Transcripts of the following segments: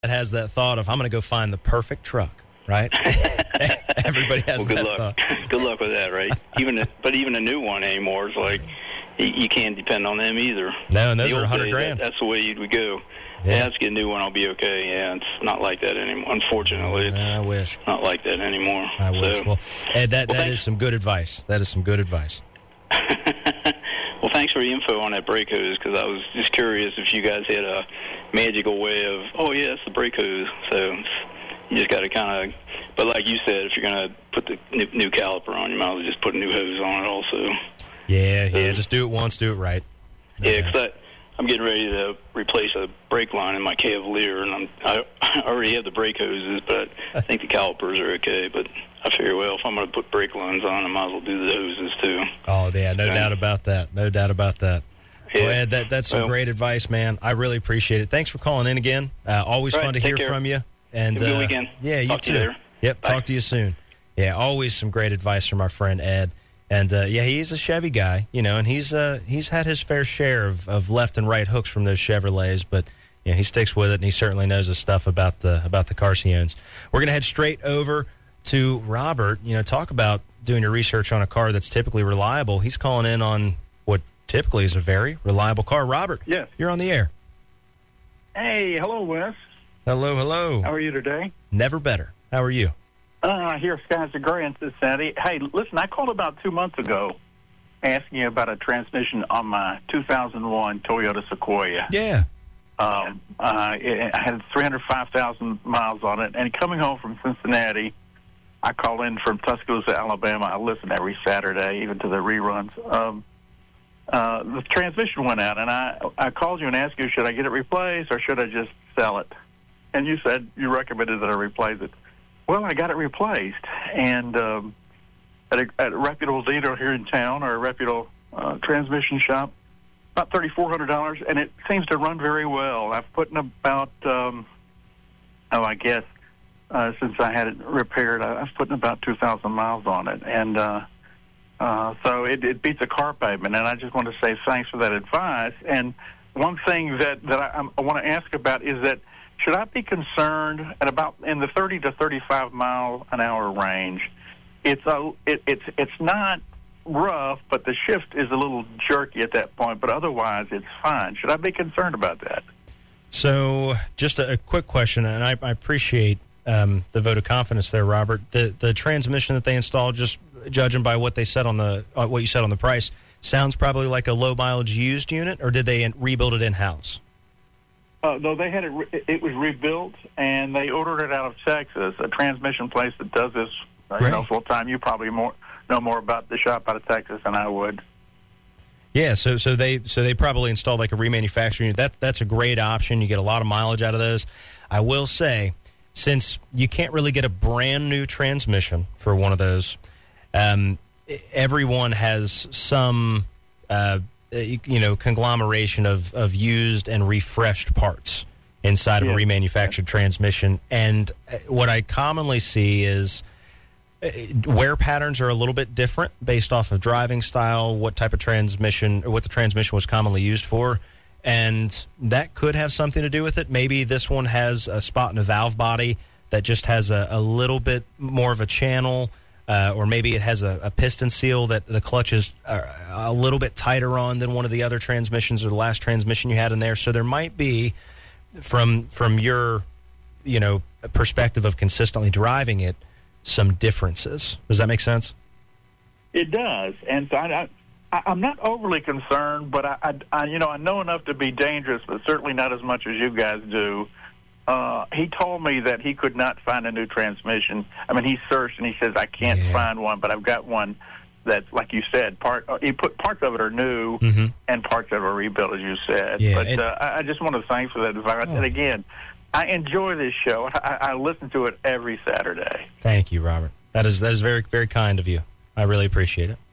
has that thought of, I'm going to go find the perfect truck, right? Everybody has good that luck. thought. Good luck with that, right? Even a new one anymore is like you can't depend on them either. No, and those the are old $100 days, grand. That's the way you would go. Yeah. Let's get a new one. I'll be okay. Yeah, it's not like that anymore. Unfortunately, it's I wish. not like that anymore. I wish. So, Well, Ed, that thanks. is some good advice. That is some good advice. Well, thanks for the info on that brake hose, because I was just curious if you guys had a magical way of, it's the brake hose. So you just got to kind of, but like you said, if you're going to put the new caliper on, you might as well just put a new hose on it also. Yeah, just do it once, do it right. Yeah, because I'm getting ready to replace a brake line in my Cavalier, and I already have the brake hoses, but I think the calipers are okay. But I figure, well, if I'm going to put brake lines on, I might as well do the hoses too. Oh, yeah, no doubt about that. No doubt about that. Yeah. Well, Ed, that's some great advice, man. I really appreciate it. Thanks for calling in again. Always fun to hear from you. And have a good weekend. Yeah, talk you to too. You later. Yep, Bye. Talk to you soon. Yeah, always some great advice from our friend Ed. And, he's a Chevy guy, and he's had his fair share of left and right hooks from those Chevrolets, but he sticks with it, and he certainly knows his stuff about the cars he owns. We're going to head straight over to Robert. Talk about doing your research on a car that's typically reliable. He's calling in on what typically is a very reliable car. Robert, yes, you're on the air. Hey, hello, Wes. Hello. How are you today? Never better. How are you? Here, skies are gray in Cincinnati. Hey, listen, I called about 2 months ago asking you about a transmission on my 2001 Toyota Sequoia. Yeah. I had 305,000 miles on it, and coming home from Cincinnati, I call in from Tuscaloosa, Alabama. I listen every Saturday, even to the reruns. The transmission went out, and I called you and asked you, should I get it replaced or should I just sell it? And you said you recommended that I replace it. Well, I got it replaced, and at a reputable dealer here in town, or a reputable transmission shop, about $3,400, and it seems to run very well. I've put in about, since I had it repaired, I've put in about 2,000 miles on it, and so it beats a car payment, and I just want to say thanks for that advice. And one thing that I want to ask about is that, should I be concerned at about in the 30 to 35 mile an hour range? It's not rough, but the shift is a little jerky at that point. But otherwise, it's fine. Should I be concerned about that? So, just a quick question, and I appreciate the vote of confidence there, Robert. The transmission that they installed, just judging by what they said on what you said on the price, sounds probably like a low mileage used unit, or did they rebuild it in house? No, they had it. It was rebuilt, and they ordered it out of Texas, a transmission place that does this, full time. You probably know more about the shop out of Texas than I would. Yeah, so they probably installed like a remanufactured unit. That's a great option. You get a lot of mileage out of those. I will say, since you can't really get a brand new transmission for one of those, everyone has some conglomeration of used and refreshed parts inside of a remanufactured transmission. And what I commonly see is wear patterns are a little bit different based off of driving style, what type of transmission, or what the transmission was commonly used for. And that could have something to do with it. Maybe this one has a spot in the valve body that just has a little bit more of a channel, or maybe it has a piston seal that the clutch is a little bit tighter on than one of the other transmissions or the last transmission you had in there. So there might be, from your perspective of consistently driving it, some differences. Does that make sense? It does, and so I'm not overly concerned, but I know enough to be dangerous, but certainly not as much as you guys do. He told me that he could not find a new transmission. I mean, he searched and he says, I can't find one, but I've got one that's, like you said, parts of it are new, and parts of it are rebuilt, as you said. Yeah, but I just want to thank for that advice. And again, I enjoy this show. I listen to it every Saturday. Thank you, Robert. That is very, very kind of you. I really appreciate it.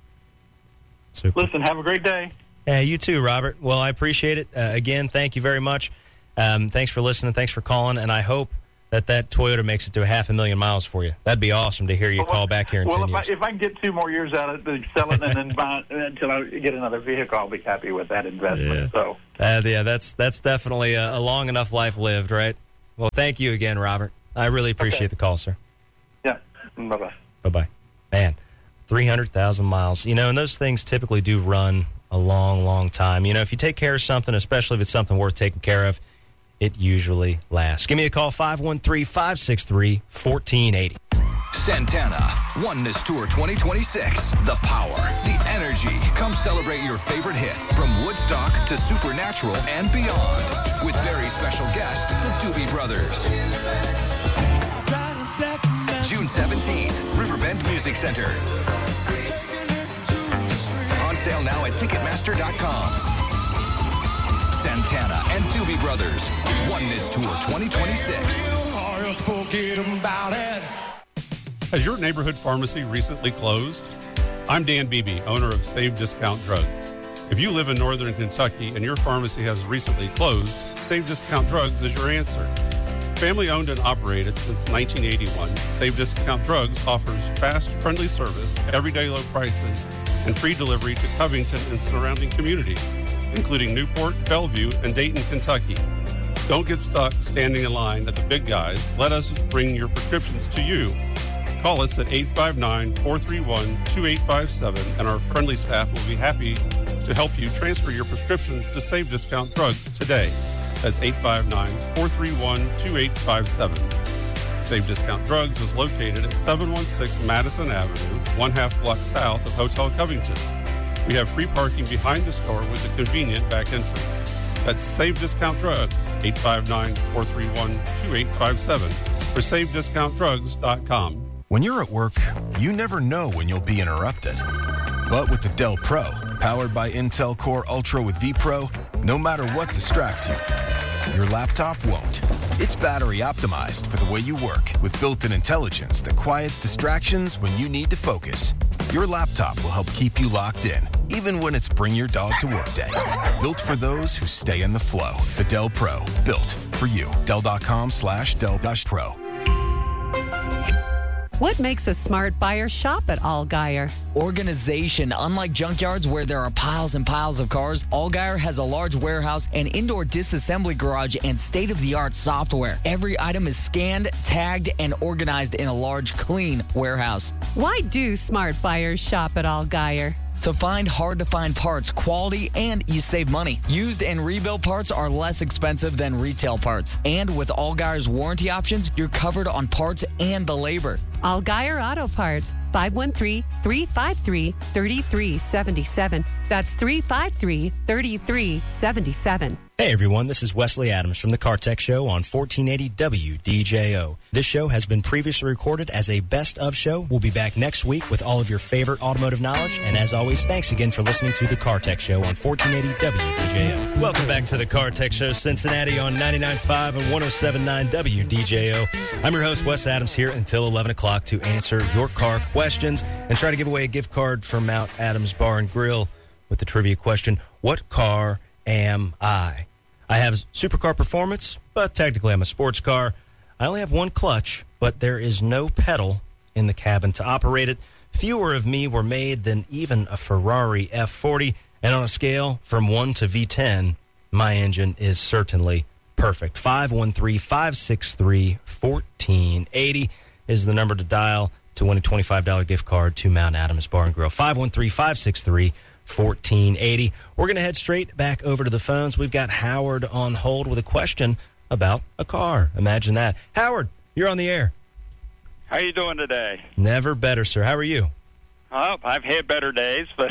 Super. Listen, have a great day. You too, Robert. Well, I appreciate it. Again, thank you very much. Thanks for listening. Thanks for calling. And I hope that Toyota makes it to 500,000 miles for you. That'd be awesome to hear you call back here in 10 years. If I can get 2 more years out of it, sell it and then buy it until I get another vehicle, I'll be happy with that investment. Yeah. So, that's definitely a long enough life lived, right? Well, thank you again, Robert. I really appreciate the call, sir. Yeah. Bye-bye. Bye-bye. Man, 300,000 miles. You know, and those things typically do run a long, long time. You know, if you take care of something, especially if it's something worth taking care of, it usually lasts. Give me a call, 513-563-1480. Santana Oneness Tour 2026. The power, the energy. Come celebrate your favorite hits from Woodstock to Supernatural and beyond with very special guest, the Doobie Brothers. June 17th, Riverbend Music Center. On sale now at Ticketmaster.com. Santana and Doobie Brothers. Oneness Tour 2026. Has your neighborhood pharmacy recently closed? I'm Dan Beebe, owner of Save Discount Drugs. If you live in northern Kentucky and your pharmacy has recently closed, Save Discount Drugs is your answer. Family owned and operated since 1981, Save Discount Drugs offers fast, friendly service, everyday low prices, and free delivery to Covington and surrounding communities, including Newport, Bellevue, and Dayton, Kentucky. Don't get stuck standing in line at the big guys. Let us bring your prescriptions to you. Call us at 859-431-2857, and our friendly staff will be happy to help you transfer your prescriptions to Save Discount Drugs today. That's 859-431-2857. Save Discount Drugs is located at 716 Madison Avenue, 1/2 block south of Hotel Covington. We have free parking behind the store with a convenient back entrance. That's Save Discount Drugs, 859-431-2857, or SaveDiscountDrugs.com. When you're at work, you never know when you'll be interrupted. But with the Dell Pro, powered by Intel Core Ultra with vPro, no matter what distracts you, your laptop won't. It's battery optimized for the way you work with built-in intelligence that quiets distractions when you need to focus. Your laptop will help keep you locked in, even when it's bring your dog to work day. Built for those who stay in the flow. The Dell Pro, built for you. Dell.com/Dell-Pro. What makes a smart buyer shop at Allgaier? Organization. Unlike junkyards where there are piles and piles of cars, Allgaier has a large warehouse and indoor disassembly garage and state-of-the-art software. Every item is scanned, tagged, and organized in a large, clean warehouse. Why do smart buyers shop at Allgaier? To find hard-to-find parts, quality, and you save money. Used and rebuilt parts are less expensive than retail parts. And with Allgaier's warranty options, you're covered on parts and the labor. Allgaier Auto Parts, 513-353-3377. That's 353-3377. Hey everyone, this is Wesley Adams from the Car Tech Show on 1480 WDJO. This show has been previously recorded as a best of show. We'll be back next week with all of your favorite automotive knowledge. And as always, thanks again for listening to the Car Tech Show on 1480 WDJO. Welcome back to the Car Tech Show, Cincinnati on 99.5 and 107.9 WDJO. I'm your host, Wes Adams, here until 11 o'clock to answer your car questions and try to give away a gift card from Mount Adams Bar and Grill with the trivia question, what car am I? I have supercar performance, but technically I'm a sports car. I only have one clutch, but there is no pedal in the cabin to operate it. Fewer of me were made than even a Ferrari F40. And on a scale from 1 to V10, my engine is certainly perfect. 513-563-1480 is the number to dial to win a $25 gift card to Mount Adams Bar and Grill. 513-563-1480. We're going to head straight back over to the phones. We've got Howard on hold with a question about a car. Imagine that. Howard, you're on the air. How you doing today? Never better, sir. How are you? Oh, I've had better days, but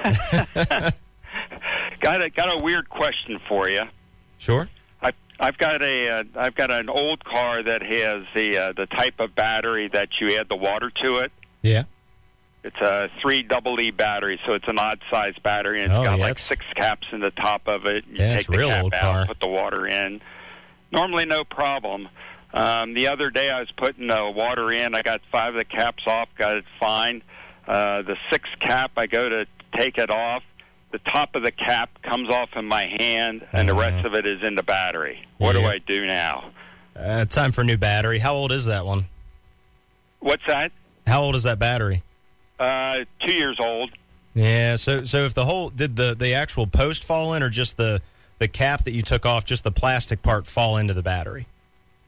got a weird question for you. Sure. I've got an old car that has the type of battery that you add the water to it. Yeah. It's a 3 EE battery, so it's an odd-sized battery, and it's got like 6 caps in the top of it. You take the cap out, put the water in. Normally, no problem. The other day, I was putting the water in. I got 5 of the caps off, got it fine. The 6th cap, I go to take it off. The top of the cap comes off in my hand, and the rest of it is in the battery. What do I do now? Time for a new battery. How old is that one? What's that? How old is that battery? 2 years old. Yeah, so if the whole, did the actual post fall in, or just the cap that you took off, just the plastic part fall into the battery?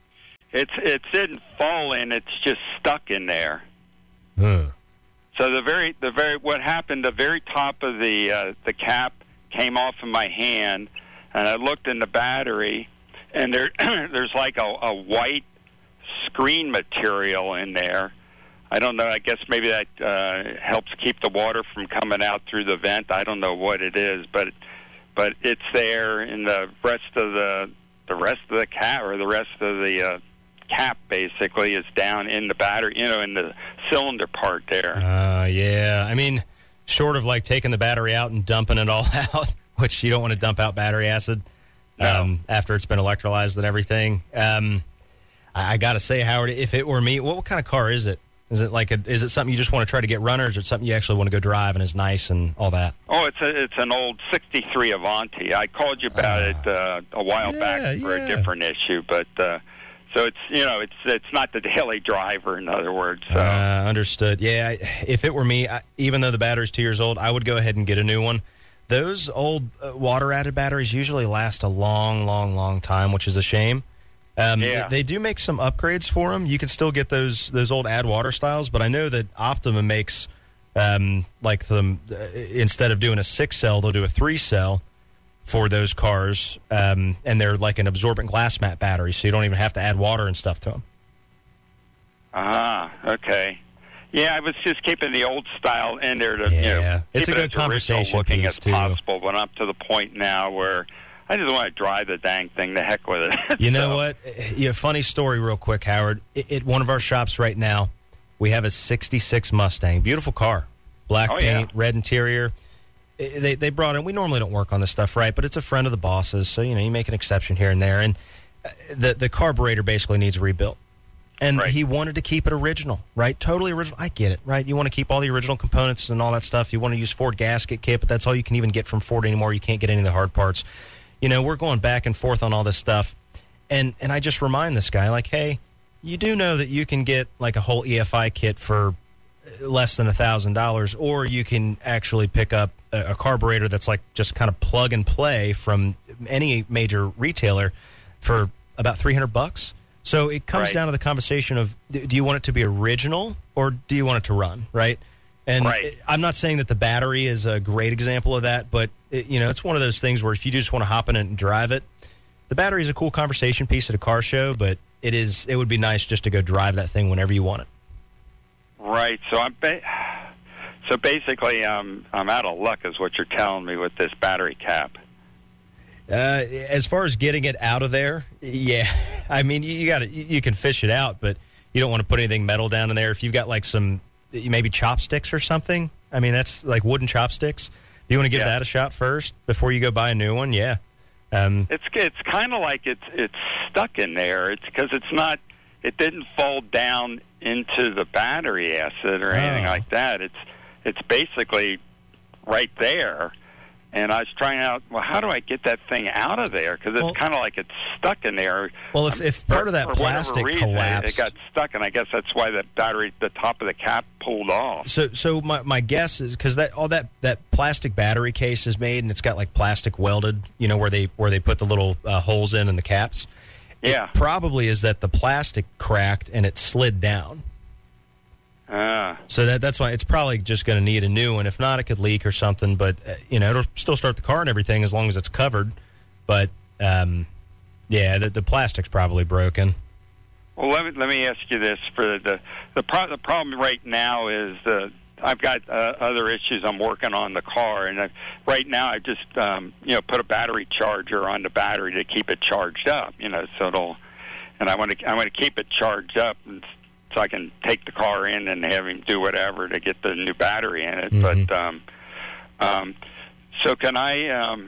It didn't fall in. It's just stuck in there. So what happened? The very top of the cap came off of my hand, and I looked in the battery, and there's like a white screen material in there. I don't know. I guess maybe that helps keep the water from coming out through the vent. I don't know what it is, but it's there, and the rest of the cap, or the rest of the cap basically is down in the battery, in the cylinder part there. Yeah. I mean, short of like taking the battery out and dumping it all out, which you don't want to dump out battery acid after it's been electrolyzed and everything. I got to say, Howard, if it were me, what kind of car is it? Is it is it something you just want to try to get runners, or something you actually want to go drive and is nice and all that? Oh, it's an old '63 Avanti. I called you about it a while back for a different issue, but so it's not the daily driver, in other words. So. Understood. Yeah, if it were me, even though the battery's 2 years old, I would go ahead and get a new one. Those old water-added batteries usually last a long, long, long time, which is a shame. They do make some upgrades for them. You can still get those old add water styles, but I know that Optima makes instead of doing a 6-cell, they'll do a 3-cell for those cars, and they're like an absorbent glass mat battery, so you don't even have to add water and stuff to them. Okay. Yeah, I was just keeping the old style in there to it's a good conversation looking piece as too. Possible, but I'm up to the point now where I just want to drive the dang thing. The heck with it. You know what? Funny story real quick, Howard. At one of our shops right now, we have a 66 Mustang. Beautiful car. Black paint, red interior. They brought in, we normally don't work on this stuff, right? But it's a friend of the boss's, so, you make an exception here and there. And the carburetor basically needs rebuilt. And he wanted to keep it original, right? Totally original. I get it, right? You want to keep all the original components and all that stuff. You want to use Ford gasket kit, but that's all you can even get from Ford anymore. You can't get any of the hard parts. We're going back and forth on all this stuff. And I just remind this guy, like, hey, you do know that you can get like a whole EFI kit for less than $1,000, or you can actually pick up a carburetor that's like just kind of plug and play from any major retailer for about $300. So it comes down to the conversation of, do you want it to be original or do you want it to run, right? And I'm not saying that the battery is a great example of that, but it's one of those things where if you just want to hop in it and drive it, the battery is a cool conversation piece at a car show, but it would be nice just to go drive that thing whenever you want it. Right. So so basically I'm out of luck, is what you're telling me with this battery cap. As far as getting it out of there, yeah. I mean, you can fish it out, but you don't want to put anything metal down in there. If you've got like some maybe chopsticks or something, I mean, that's like wooden chopsticks. Do you want to give that a shot first before you go buy a new one? Yeah. It's kind of like it's stuck in there. It's because it didn't fall down into the battery acid or anything like that. It's basically right there. And I was trying out, how do I get that thing out of there? Because it's kind of like it's stuck in there. Well, if part of that plastic collapsed, it got stuck, and I guess that's why the battery, the top of the cap, pulled off. So my guess is because that plastic battery case is made, and it's got like plastic welded, where they put the little holes in the caps. Yeah, it probably is that the plastic cracked and it slid down. So that's why it's probably just going to need a new one. If not, it could leak or something. But it'll still start the car and everything as long as it's covered. But the plastic's probably broken. Well, let me ask you this: for the problem right now is I've got other issues I'm working on the car, and right now I just put a battery charger on the battery to keep it charged up. So I want to keep it charged up so I can take the car in and have him do whatever to get the new battery in it. Mm-hmm. But so can I?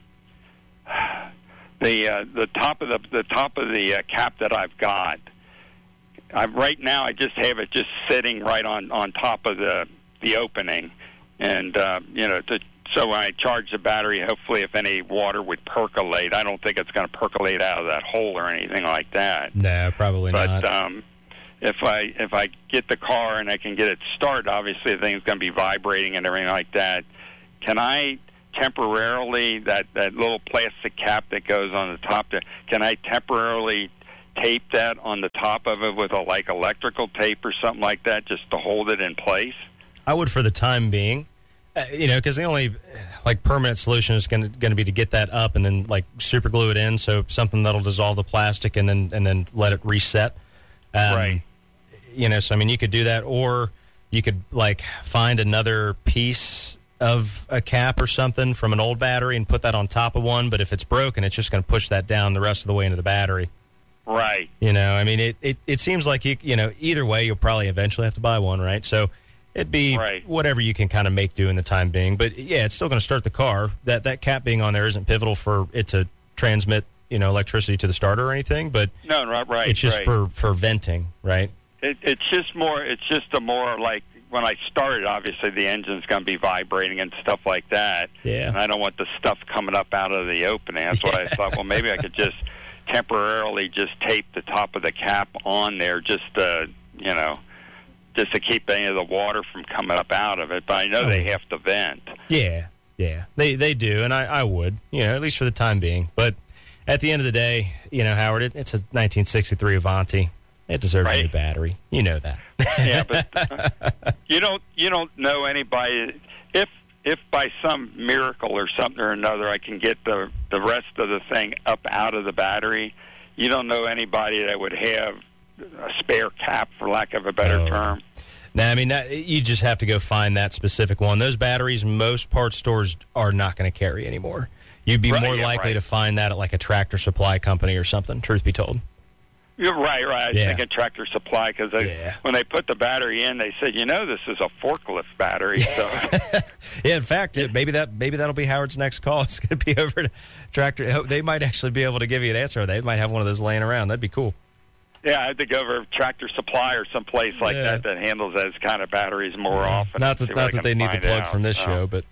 The top of the cap that I've got. Right now, I just have it just sitting right on top of the opening, and so when I charge the battery, hopefully, if any water would percolate, I don't think it's going to percolate out of that hole or anything like that. No, probably not. But if I get the car and I can get it started, obviously the thing's going to be vibrating and everything like that. Can I temporarily, that little plastic cap that goes on the top, can I temporarily tape that on the top of it with like electrical tape or something like that, just to hold it in place? I would for the time being, because the only permanent solution is going to be to get that up and then super glue it in, so something that'll dissolve the plastic and then let it reset. Right. So you could do that, or you could find another piece of a cap or something from an old battery and put that on top of one. But if it's broken, it's just going to push that down the rest of the way into the battery. Right. It seems like either way you'll probably eventually have to buy one, right? So it'd be whatever you can kind of make do in the time being. But yeah, it's still going to start the car. That cap being on there isn't pivotal for it to transmit electricity to the starter or anything. But no, right. It's just for venting, right? It's just a more like when I started. Obviously, the engine's going to be vibrating and stuff like that. Yeah. And I don't want the stuff coming up out of the opening. That's what I thought. Well, maybe I could just temporarily just tape the top of the cap on there, just to keep any of the water from coming up out of it. But I know they have to vent. Yeah, they do, and I would, at least for the time being. But at the end of the day, Howard, it's a 1963 Avanti. It deserves a new battery. You know that. Yeah, but you don't know anybody. If by some miracle or something or another I can get the rest of the thing up out of the battery, you don't know anybody that would have a spare cap, for lack of a better term. No, you just have to go find that specific one. Those batteries, most parts stores are not going to carry anymore. You'd be more likely to find that at a Tractor Supply company or something, truth be told. You're right. I was thinking Tractor Supply because when they put the battery in, they said, this is a forklift battery. So. Yeah, in fact, maybe that'll be Howard's next call. It's going to be over to Tractor. They might actually be able to give you an answer. They might have one of those laying around. That'd be cool. Yeah, I had to go over to Tractor Supply or someplace like that handles those kind of batteries more often. Not that they need the plug from this show, but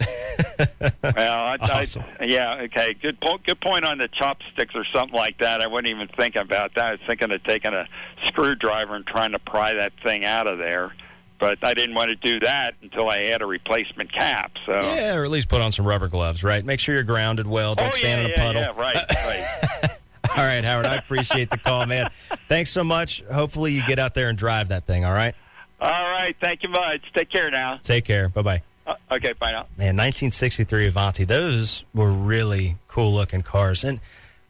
well, awesome. Okay, good point on the chopsticks or something like that. I wasn't even thinking about that. I was thinking of taking a screwdriver and trying to pry that thing out of there. But I didn't want to do that until I had a replacement cap. So yeah, or at least put on some rubber gloves, right? Make sure you're grounded well. Don't stand in a puddle. Yeah, right. All right, Howard, I appreciate the call, man. Thanks so much. Hopefully you get out there and drive that thing, all right? All right, thank you much. Take care now. Take care. Bye-bye. Okay, bye now. Man, 1963 Avanti, those were really cool-looking cars. And,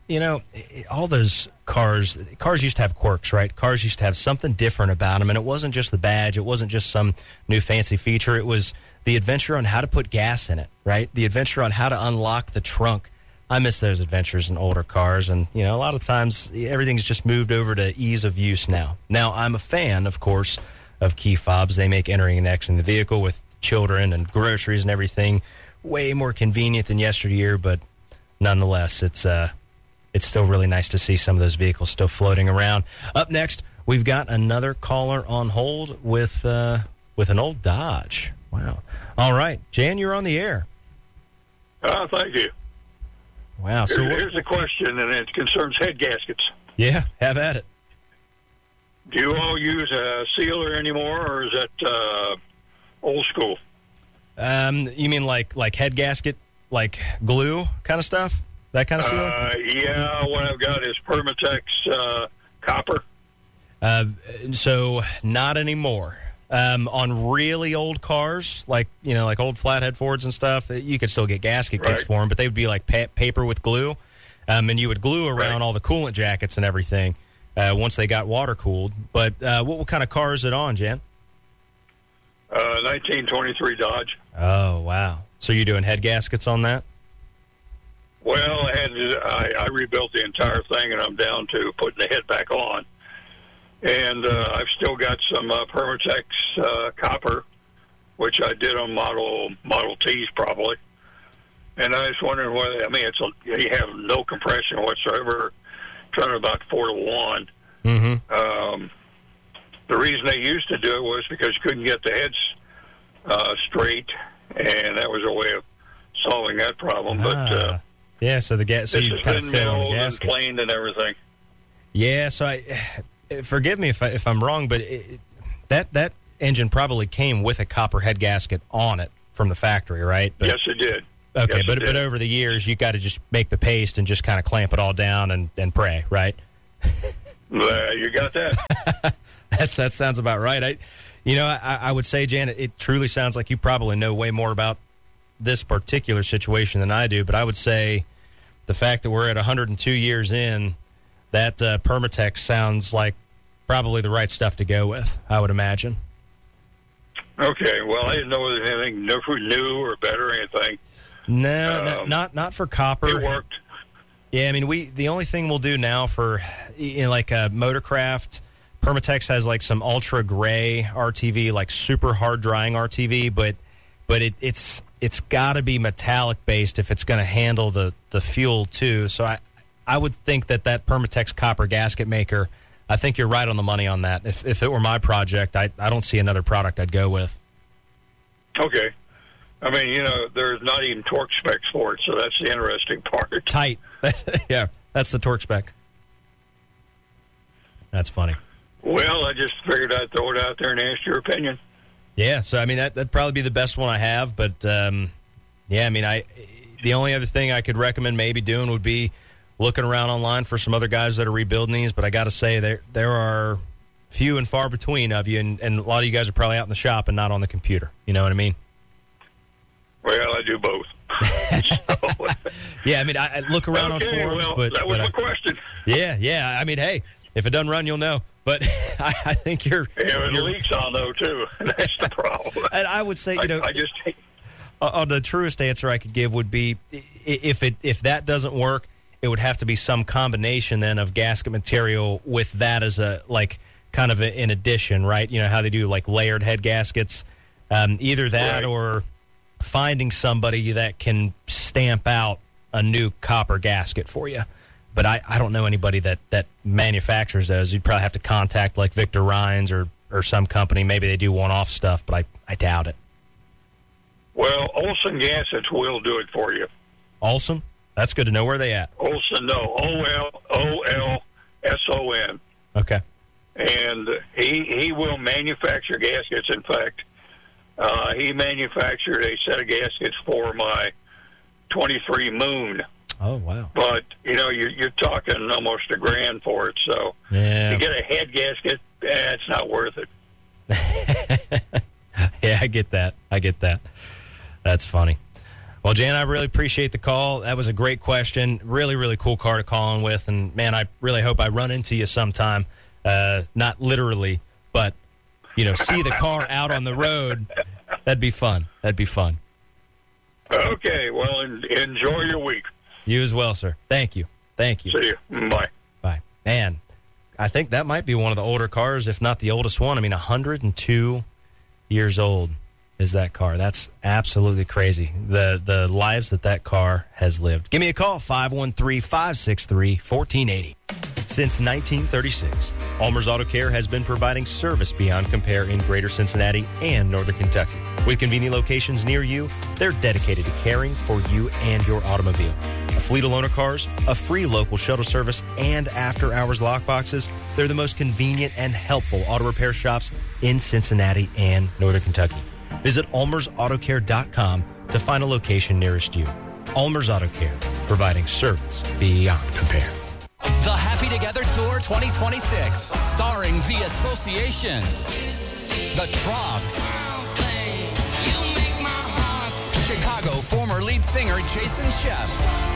all those cars used to have quirks, right? Cars used to have something different about them, and it wasn't just the badge. It wasn't just some new fancy feature. It was the adventure on how to put gas in it, right? The adventure on how to unlock the trunk. I miss those adventures in older cars, and, a lot of times everything's just moved over to ease of use now. Now, I'm a fan, of course, of key fobs. They make entering and exiting the vehicle with children and groceries and everything way more convenient than yesteryear, but nonetheless, it's still really nice to see some of those vehicles still floating around. Up next, we've got another caller on hold with an old Dodge. Wow. All right, Jan, you're on the air. Thank you. Wow. So here's a question, and it concerns head gaskets. Yeah, have at it. Do you all use a sealer anymore, or is that old school? You mean like head gasket, like glue kind of stuff? That kind of sealer? Yeah, what I've got is Permatex copper. So not anymore. On really old cars, like old flathead Fords and stuff, you could still get gasket kits for them, but they would be like paper with glue, and you would glue around all the coolant jackets and everything once they got water cooled. But what kind of car is it on, Jan? 1923 Dodge. Oh, wow. So you're doing head gaskets on that? Well, I rebuilt the entire thing, and I'm down to putting the head back on. And I've still got some Permatex copper, which I did on Model Ts probably. And I was wondering whether, you have no compression whatsoever, trying about 4 to 1. Mm-hmm. The reason they used to do it was because you couldn't get the heads straight, and that was a way of solving that problem. But yeah, so so you kind of fill in the gasket, and planed and everything. Yeah, so forgive me if I'm wrong, but that engine probably came with a copper head gasket on it from the factory, right? Yes, it did. Okay, yes, but over the years, you got to just make the paste and just kind of clamp it all down and pray, right? You got that? That sounds about right. I would say, Janet, it truly sounds like you probably know way more about this particular situation than I do, but I would say the fact that we're at 102 years in, that Permatex sounds like probably the right stuff to go with, I would imagine. Okay, well, I didn't know there was anything new or better or anything. No, not for copper. It worked. Yeah, I mean, the only thing we'll do now for like a Motorcraft, Permatex has like some ultra gray RTV, like super hard drying RTV, but it's got to be metallic based if it's going to handle the fuel too. So I would think that Permatex copper gasket maker, I think you're right on the money on that. If it were my project, I don't see another product I'd go with. Okay. I mean, there's not even torque specs for it, so that's the interesting part. Tight. Yeah, that's the torque spec. That's funny. Well, I just figured I'd throw it out there and ask your opinion. Yeah, so, I mean, that'd probably be the best one I have, but, yeah, I mean, the only other thing I could recommend maybe doing would be looking around online for some other guys that are rebuilding these, but I got to say there are few and far between of you, and a lot of you guys are probably out in the shop and not on the computer. You know what I mean? Well, I do both. Yeah, I mean, I look around on forums, but that was my question. Yeah. I mean, hey, if it doesn't run, you'll know. But I think it leaks on though too. That's the problem. And I would say, I just the truest answer I could give would be if that doesn't work, it would have to be some combination then of gasket material with that as a kind of an addition, right? You know how they do like layered head gaskets, either that or finding somebody that can stamp out a new copper gasket for you. But I don't know anybody that manufactures those. You'd probably have to contact like Victor Rines or some company. Maybe they do one-off stuff, but I doubt it. Well, Olson Gaskets will do it for you. Olson? That's good to know. Where are they at? Olson, no. Olson. Okay. And he will manufacture gaskets. In fact, he manufactured a set of gaskets for my 23 Moon. Oh, wow. But, you're talking almost $1,000 for it. So to get a head gasket, it's not worth it. Yeah, I get that. That's funny. Well, Jan, I really appreciate the call. That was a great question. Really, really cool car to call in with. And, man, I really hope I run into you sometime. Not literally, but, see the car out on the road. That'd be fun. Okay, well, enjoy your week. You as well, sir. Thank you. See you. Bye. Bye. Man, I think that might be one of the older cars, if not the oldest one. I mean, 102 years old is that car. That's absolutely crazy. The lives that car has lived. Give me a call, 513-563-1480. Since 1936, Almer's Auto Care has been providing service beyond compare in Greater Cincinnati and Northern Kentucky. With convenient locations near you, they're dedicated to caring for you and your automobile. A fleet of loaner cars, a free local shuttle service, and after-hours lockboxes, they're the most convenient and helpful auto repair shops in Cincinnati and Northern Kentucky. Visit almersautocare.com to find a location nearest you. Almer's Auto Care, providing service beyond compare. The Happy Together Tour 2026, starring The Association, The Troggs, Chicago former lead singer Jason Sheff,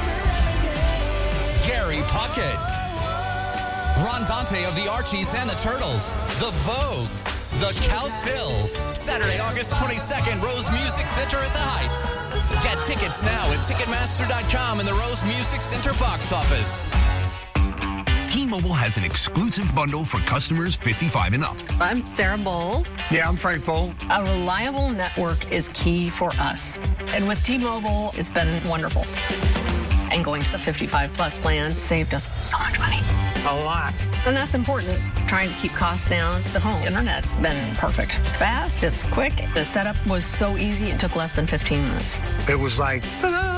Gary Puckett, Ron Dante of the Archies and the Turtles, The Vogues, The Cowsills. Saturday, August 22nd, Rose Music Center at the Heights. Get tickets now at Ticketmaster.com and the Rose Music Center box office. T-Mobile has an exclusive bundle for customers 55 and up. I'm Sarah Bowl. Yeah, I'm Frank Bowl. A reliable network is key for us. And with T-Mobile, it's been wonderful. And going to the 55-plus plan saved us so much money. A lot. And that's important. Trying to keep costs down. The home internet's been perfect. It's fast, it's quick. The setup was so easy, it took less than 15 minutes. It was like, ta-da!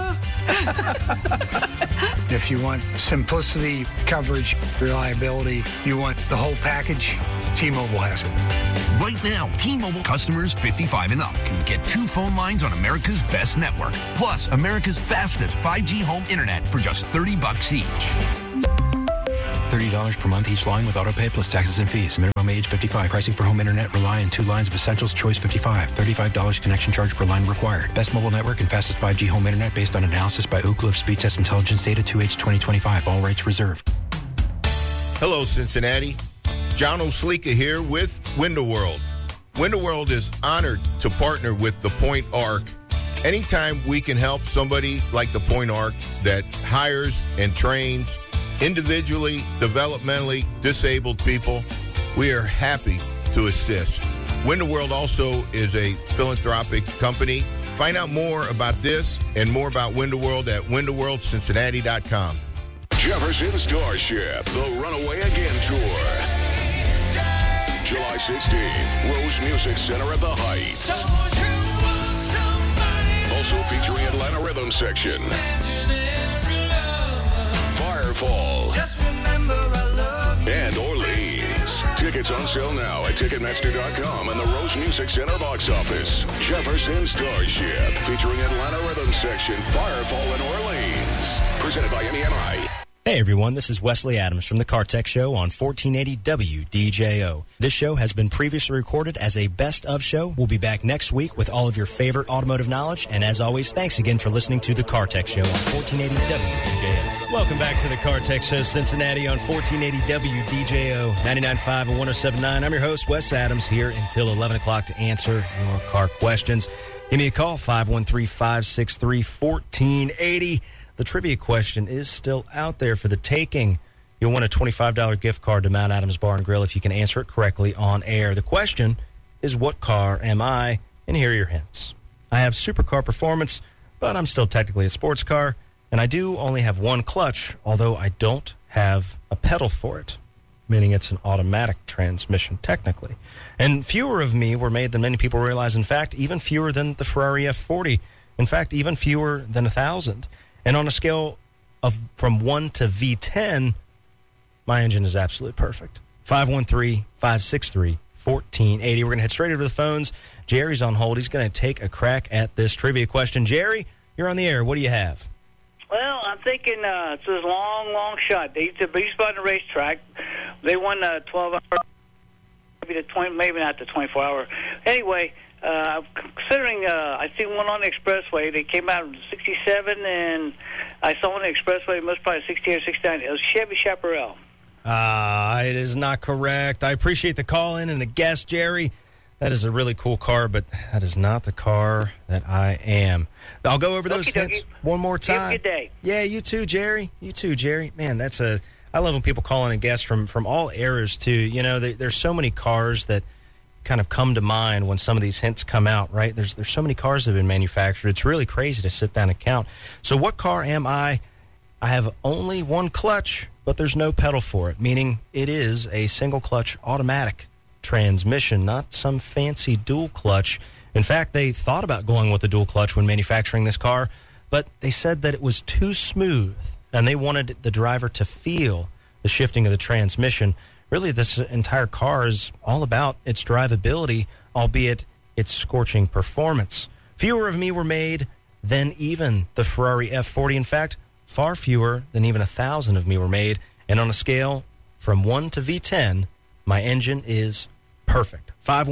If you want simplicity, coverage, reliability, you want the whole package, T-Mobile has it. Right now, T-Mobile customers 55 and up can get 2 phone lines on America's best network, plus America's fastest 5G home internet for just $30 each. $30 per month each line with autopay plus taxes and fees. Minimum age 55. Pricing for home internet rely on 2 lines of Essentials. Choice 55. $35 connection charge per line required. Best mobile network and fastest 5G home internet based on analysis by Ookla of Speed Test Intelligence data 2H 2025. All rates reserved. Hello, Cincinnati. John O'Slika here with Window World. Window World is honored to partner with the Point Arc. Anytime we can help somebody like the Point Arc that hires and trains individually, developmentally disabled people, we are happy to assist. Window World also is a philanthropic company. Find out more about this and more about Window World at windowworldcincinnati.com. Jefferson Starship, the Runaway Again Tour. July 16th, Rose Music Center at the Heights. Also featuring Atlanta Rhythm Section. Firefall. And Orleans. Tickets on sale now at Ticketmaster.com and the Rose Music Center box office. Jefferson Starship, featuring Atlanta Rhythm Section, Firefall, and Orleans. Presented by MEMI. Hey everyone, this is Wesley Adams from the Car Tech Show on 1480 WDJO. This show has been previously recorded as a best of show. We'll be back next week with all of your favorite automotive knowledge. And as always, thanks again for listening to the Car Tech Show on 1480 WDJO. Welcome back to the Car Tech Show Cincinnati on 1480 WDJO, 99.5 and 107.9. I'm your host, Wes Adams, here until 11 o'clock to answer your car questions. Give me a call, 513-563-1480. The trivia question is still out there for the taking. You'll win a $25 gift card to Mount Adams Bar and Grill if you can answer it correctly on air. The question is, what car am I? And here are your hints. I have supercar performance, but I'm still technically a sports car. And I do only have one clutch, although I don't have a pedal for it, meaning it's an automatic transmission, technically. And fewer of me were made than many people realize. In fact, even fewer than the Ferrari F40. In fact, even fewer than 1,000. And on a scale of from 1 to V10, my engine is absolutely perfect. 513-563-1480. We're going to head straight over to the phones. Jerry's on hold. He's going to take a crack at this trivia question. Jerry, you're on the air. What do you have? Well, I'm thinking it's a long shot. They used to be on the racetrack. They won 12-hour, maybe not the 24-hour. Anyway, considering I see one on the expressway. They came out in 67, and I saw one on the expressway, most probably 68 or 69. It was Chevy Chaparral. It is not correct. I appreciate the call in and the guess, Jerry. That is a really cool car, but that is not the car that I am. I'll go over those hints one more time. Have a good day. Yeah, you too, Jerry. You too, Jerry. Man, I love when people call in and guess from all eras, too. You know, there's so many cars that kind of come to mind when some of these hints come out, right? There's so many cars that have been manufactured. It's really crazy to sit down and count. So what car am I? I have only one clutch, but there's no pedal for it, meaning it is a single clutch automatic transmission, not some fancy dual clutch. In fact, they thought about going with a dual clutch when manufacturing this car, but they said that it was too smooth, and they wanted the driver to feel the shifting of the transmission. Really, this entire car is all about its drivability, albeit its scorching performance. Fewer of me were made than even the Ferrari F40. In fact, far fewer than even 1,000 of me were made. And on a scale from 1 to V10, my engine is perfect.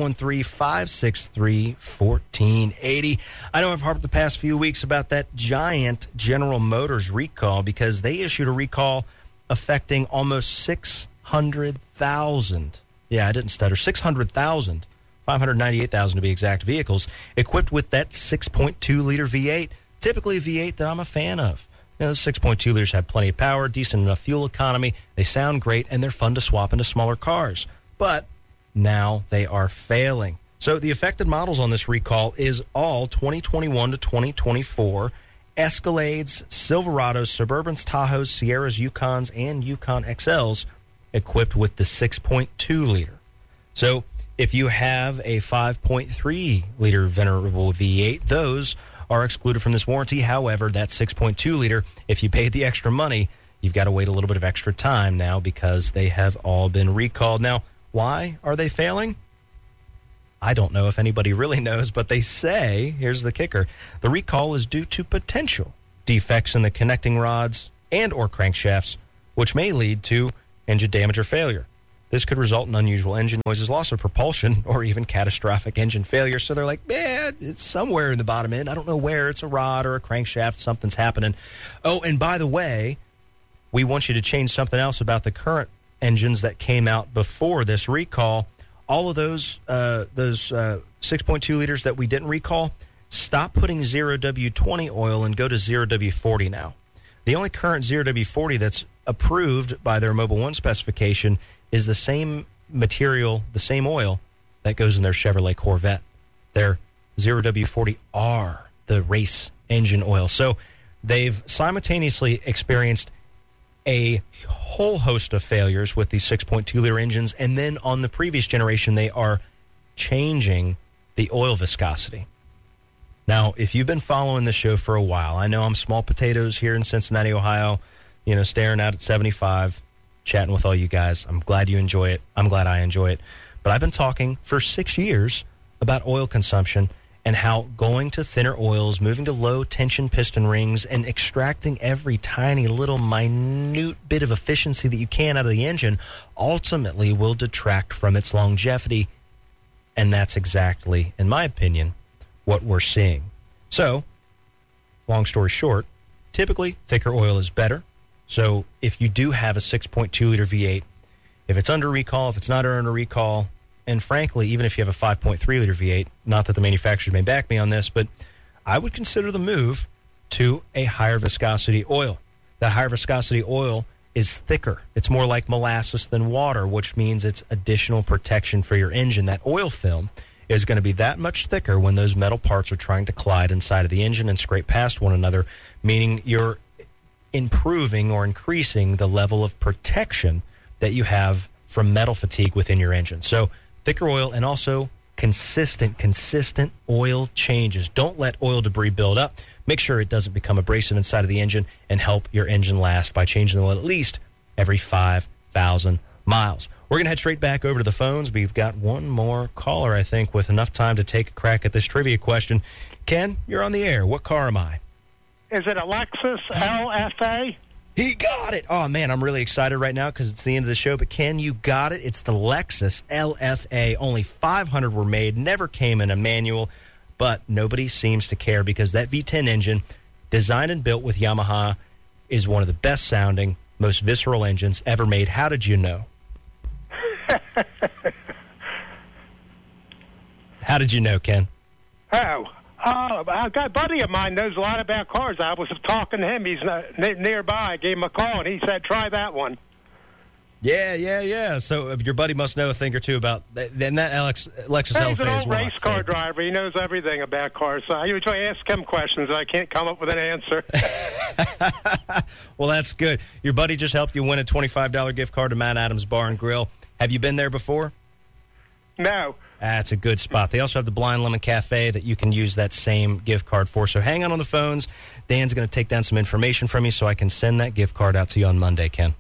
513-563-1480. I know I've harped the past few weeks about that giant General Motors recall because they issued a recall affecting almost 600,000. Yeah, I didn't stutter. 600,000, 598,000 to be exact, vehicles equipped with that 6.2-liter V8. Typically a V8 that I'm a fan of. You know, the 6.2 liters have plenty of power, decent enough fuel economy. They sound great, and they're fun to swap into smaller cars. But now they are failing. So the affected models on this recall is all 2021 to 2024 Escalades, Silverados, Suburbans, Tahoes, Sierras, Yukons, and Yukon XLs equipped with the 6.2 liter. So if you have a 5.3 liter venerable V8, those are excluded from this warranty. However, that 6.2 liter, if you paid the extra money, you've got to wait a little bit of extra time now because they have all been recalled. Now, why are they failing? I don't know if anybody really knows, but they say, here's the kicker, the recall is due to potential defects in the connecting rods and or crankshafts, which may lead to engine damage or failure. This could result in unusual engine noises, loss of propulsion, or even catastrophic engine failure. So they're like, man, it's somewhere in the bottom end. I don't know where. It's a rod or a crankshaft. Something's happening. Oh, and by the way, we want you to change something else about the current engines that came out before this recall. All of those 6.2 liters that we didn't recall, stop putting 0W20 oil and go to 0W40 now. The only current 0W40 that's approved by their Mobil 1 specification is the same material, the same oil that goes in their Chevrolet Corvette. Their 0W40R, the race engine oil. So they've simultaneously experienced a whole host of failures with these 6.2-liter engines, and then on the previous generation, they are changing the oil viscosity. Now, if you've been following the show for a while, I know I'm small potatoes here in Cincinnati, Ohio, staring out at 75, chatting with all you guys. I'm glad you enjoy it. I'm glad I enjoy it. But I've been talking for 6 years about oil consumption and how going to thinner oils, moving to low-tension piston rings, and extracting every tiny little minute bit of efficiency that you can out of the engine ultimately will detract from its longevity. And that's exactly, in my opinion, what we're seeing. So, long story short, typically thicker oil is better. So if you do have a 6.2-liter V8, if it's under recall, if it's not under recall, and frankly, even if you have a 5.3-liter V8, not that the manufacturers may back me on this, but I would consider the move to a higher viscosity oil. That higher viscosity oil is thicker. It's more like molasses than water, which means it's additional protection for your engine. That oil film is going to be that much thicker when those metal parts are trying to collide inside of the engine and scrape past one another, meaning you're improving or increasing the level of protection that you have from metal fatigue within your engine. So thicker oil and also consistent oil changes. Don't let oil debris build up. Make sure it doesn't become abrasive inside of the engine, and help your engine last by changing the oil at least every 5,000 miles. We're going to head straight back over to the phones. We've got one more caller, I think, with enough time to take a crack at this trivia question. Ken, you're on the air. What car am I? Is it a Lexus LFA? He got it. Oh, man, I'm really excited right now because it's the end of the show. But, Ken, you got it. It's the Lexus LFA. Only 500 were made, never came in a manual. But nobody seems to care because that V10 engine, designed and built with Yamaha, is one of the best-sounding, most visceral engines ever made. How did you know? How did you know, Ken? A buddy of mine knows a lot about cars. I was talking to him. He's nearby. I gave him a call, and he said, try that one. Yeah. So your buddy must know a thing or two about then that Lexus LFA He's an is old one race car driver. He knows everything about cars. So I usually ask him questions. I can't come up with an answer. Well, that's good. Your buddy just helped you win a $25 gift card to Matt Adams Bar and Grill. Have you been there before? No. That's a good spot. They also have the Blind Lemon Cafe that you can use that same gift card for. So hang on the phones. Dan's going to take down some information from you so I can send that gift card out to you on Monday, Ken.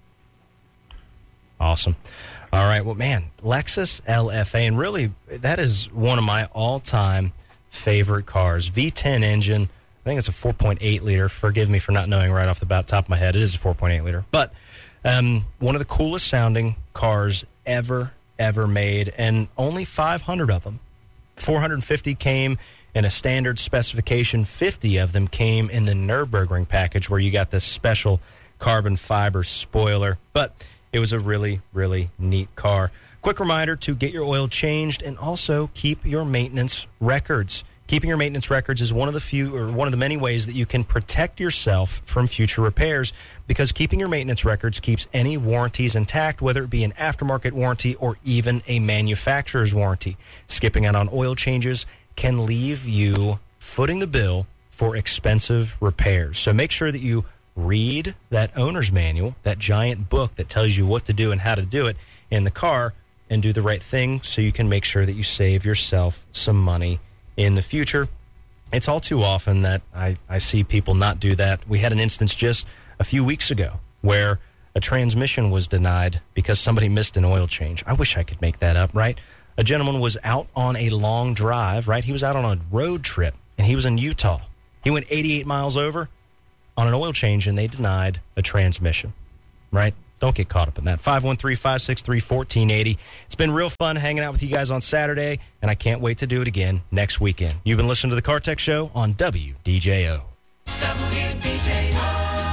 Awesome. All right. Well, man, Lexus LFA, and really, that is one of my all-time favorite cars. V10 engine. I think it's a 4.8-liter. Forgive me for not knowing right off the top of my head. It is a 4.8-liter. But one of the coolest-sounding cars ever made, and only 500 of them. 450 came in a standard specification. 50 of them came in the Nürburgring package, where you got this special carbon fiber spoiler. But it was a really, really neat car. Quick reminder to get your oil changed and also keep your maintenance records. Keeping your maintenance records is one of the many ways that you can protect yourself from future repairs, because keeping your maintenance records keeps any warranties intact, whether it be an aftermarket warranty or even a manufacturer's warranty. Skipping out on oil changes can leave you footing the bill for expensive repairs. So make sure that you read that owner's manual, that giant book that tells you what to do and how to do it in the car, and do the right thing so you can make sure that you save yourself some money in the future. It's all too often that I see people not do that. We had an instance just a few weeks ago where a transmission was denied because somebody missed an oil change. I wish I could make that up, right? A gentleman was out on a long drive, right? He was out on a road trip, and he was in Utah. He went 88 miles over on an oil change, and they denied a transmission, right? Don't get caught up in that. 513-563-1480. It's been real fun hanging out with you guys on Saturday, and I can't wait to do it again next weekend. You've been listening to the Car Tech Show on WDJO. WDJO,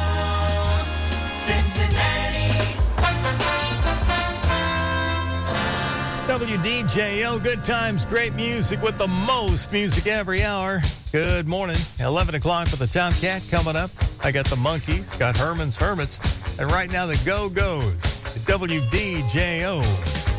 Cincinnati. WDJO, good times, great music with the most music every hour. Good morning. 11 o'clock for the Tomcat coming up. I got the Monkeys, got Herman's Hermits, and right now the Go-Go's. WDJO.